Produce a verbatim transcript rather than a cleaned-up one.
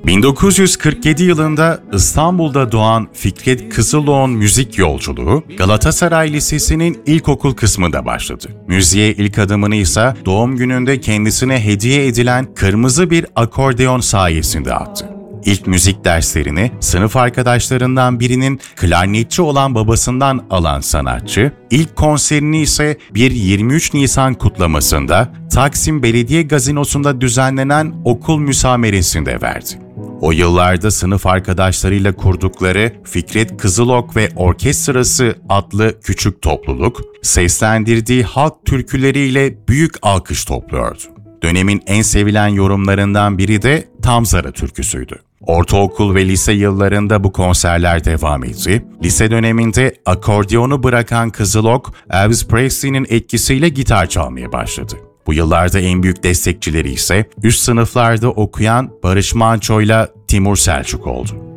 bin dokuz yüz kırk yedi yılında İstanbul'da doğan Fikret Kızılok'un müzik yolculuğu Galatasaray Lisesi'nin ilkokul kısmında başladı. Müziğe ilk adımını ise doğum gününde kendisine hediye edilen kırmızı bir akordeon sayesinde attı. İlk müzik derslerini sınıf arkadaşlarından birinin klarnetçi olan babasından alan sanatçı, ilk konserini ise bir yirmi üç Nisan kutlamasında Taksim Belediye Gazinosu'nda düzenlenen okul müsameresinde verdi. O yıllarda sınıf arkadaşlarıyla kurdukları Fikret Kızılok ve Orkestrası adlı küçük topluluk, seslendirdiği halk türküleriyle büyük alkış topluyordu. Dönemin en sevilen yorumlarından biri de Tamzara türküsüydü. Ortaokul ve lise yıllarında bu konserler devam etti. Lise döneminde akordiyonu bırakan Kızılok, Elvis Presley'nin etkisiyle gitar çalmaya başladı. Bu yıllarda en büyük destekçileri ise üst sınıflarda okuyan Barış Manço'yla Timur Selçuk oldu.